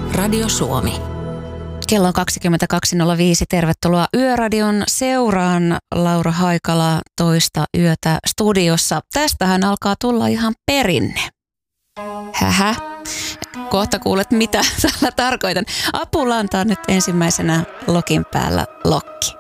Radio Suomi. Kello on 22.05. Tervetuloa Yöradion seuraan. Laura Haikala toista yötä studiossa. Tästähän alkaa tulla ihan perinne. Hähä. Kohta kuulet, mitä tällä tarkoitan. Apulantaa nyt ensimmäisenä lokin päällä lokki.